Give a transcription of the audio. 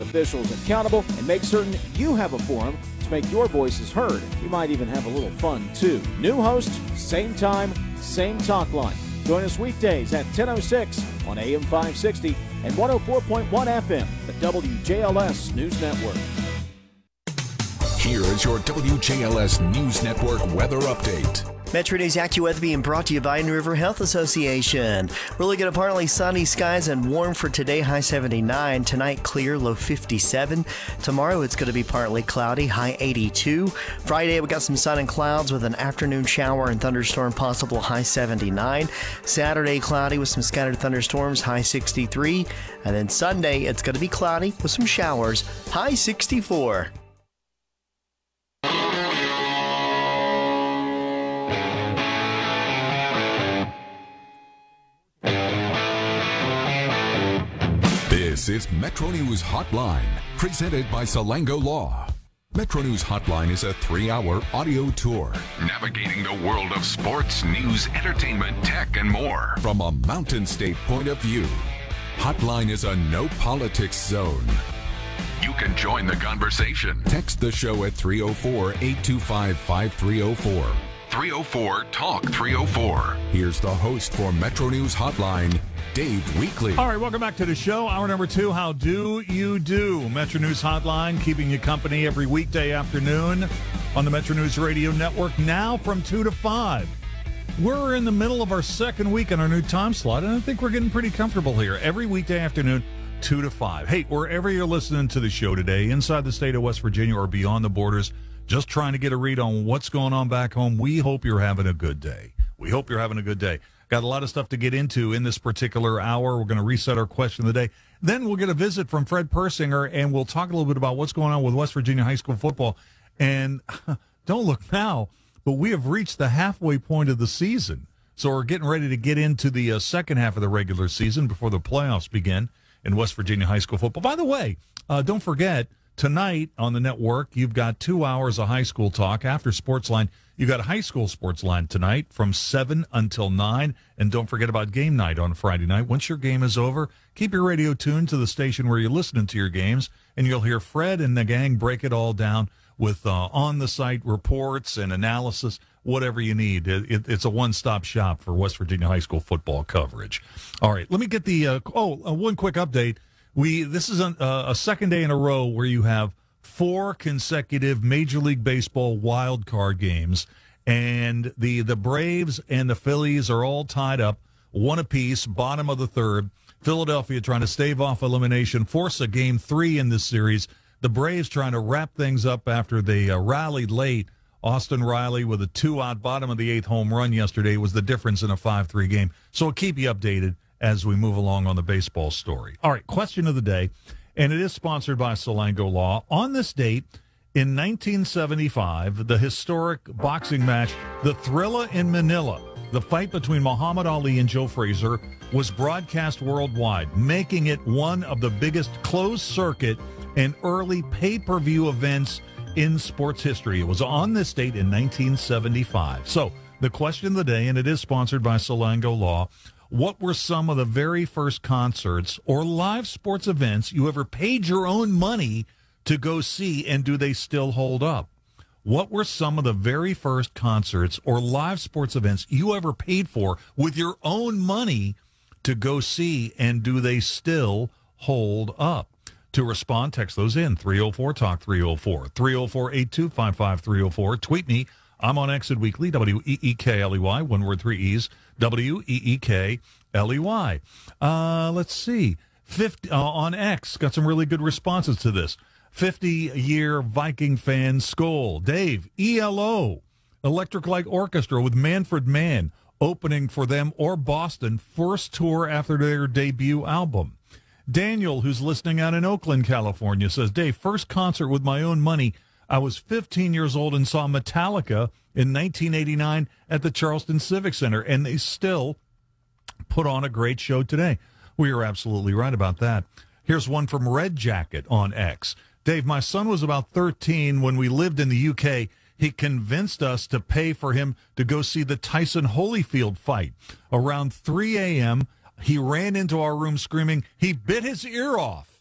officials accountable and make certain you have a forum to make your voices heard. You might even have a little fun, too. New host, same time, same talk line. Join us weekdays at 10:06 on AM 560 and 104.1 FM, the WJLS News Network. Here is your WJLS News Network weather update. Metro News AccuWeather being brought to you by Indian River Health Association. We're looking at partly sunny skies and warm for today, high 79. Tonight, clear, low 57. Tomorrow, it's going to be partly cloudy, high 82. Friday, we got some sun and clouds with an afternoon shower and thunderstorm possible, high 79. Saturday, cloudy with some scattered thunderstorms, high 63. And then Sunday, it's going to be cloudy with some showers, high 64. This is Metro News Hotline, presented by Salango Law. Metro News Hotline is a 3-hour audio tour navigating the world of sports, news, entertainment, tech, and more from a Mountain State point of view. Hotline is a no politics zone. You can join the conversation. Text the show at 304-825-5304. 304-TALK-304. Here's the host for Metro News Hotline, Dave Weekley. All right, welcome back to the show. Hour number 2, How Do You Do? Metro News Hotline, keeping you company every weekday afternoon on the Metro News Radio Network, now from 2 to 5. We're in the middle of our second week in our new time slot, and I think we're getting pretty comfortable here. Every weekday afternoon, 2 to 5. Hey, wherever you're listening to the show today, inside the state of West Virginia or beyond the borders, just trying to get a read on what's going on back home, we hope you're having a good day. We hope you're having a good day. Got a lot of stuff to get into in this particular hour. We're going to reset our question of the day. Then we'll get a visit from Fred Persinger, and we'll talk a little bit about what's going on with West Virginia high school football. And don't look now, but we have reached the halfway point of the season. So we're getting ready to get into the second half of the regular season before the playoffs begin in West Virginia high school football. By the way, don't forget, tonight on the network, you've got 2 hours of high school talk. After Sportsline, you've got high school Sportsline tonight from 7 until 9. And don't forget about game night on Friday night. Once your game is over, keep your radio tuned to the station where you're listening to your games, and you'll hear Fred and the gang break it all down with on-the-site reports and analysis, whatever you need. It's a one-stop shop for West Virginia high school football coverage. All right, let me get the one quick update. This is a second day in a row where you have 4 consecutive Major League Baseball wild card games, and the Braves and the Phillies are all tied up, 1 apiece, bottom of the third. Philadelphia trying to stave off elimination, force a game 3 in this series. The Braves trying to wrap things up after they rallied late. Austin Riley with a 2-out bottom of the 8th home run yesterday was the difference in a 5-3 game. So we'll keep you updated as we move along on the baseball story. All right, question of the day, and it is sponsored by Salango Law. On this date, in 1975, the historic boxing match, the Thrilla in Manila, the fight between Muhammad Ali and Joe Frazier, was broadcast worldwide, making it one of the biggest closed-circuit and early pay-per-view events in sports history. It was on this date in 1975. So, the question of the day, and it is sponsored by Salango Law, what were some of the very first concerts or live sports events you ever paid your own money to go see, and do they still hold up? What were some of the very first concerts or live sports events you ever paid for with your own money to go see, and do they still hold up? To respond, text those in, 304-TALK-304, 304-825-5304. Tweet me. I'm on X at Weekly, W-E-E-K-L-E-Y, one word, 3 E's, W-E-E-K-L-E-Y. Let's see. 50 on X, got some really good responses to this. 50-year Viking fan Skoll. Dave, ELO, Electric Light Orchestra with Manfred Mann, opening for them, or Boston, first tour after their debut album. Daniel, who's listening out in Oakland, California, says, Dave, first concert with my own money. I was 15 years old and saw Metallica in 1989 at the Charleston Civic Center, and they still put on a great show today. We are absolutely right about that. Here's one from Red Jacket on X. Dave, my son was about 13 when we lived in the UK. He convinced us to pay for him to go see the Tyson Holyfield fight. Around 3 a.m., he ran into our room screaming, he bit his ear off.